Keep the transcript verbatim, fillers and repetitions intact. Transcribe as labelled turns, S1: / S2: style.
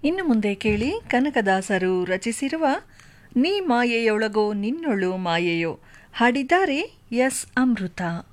S1: ಇನ್ನು ಮುಂದೆ ಕೇಳಿ ಕನಕದಾಸರು ರಚಿಸಿರುವ ನೀ ಮಾಯೆಯೊಳಗೋ ನಿನ್ನೊಳು ಮಾಯೆಯೋ, ಹಾಡಿದ್ದಾರೆ ಎಸ್ ಅಮೃತ.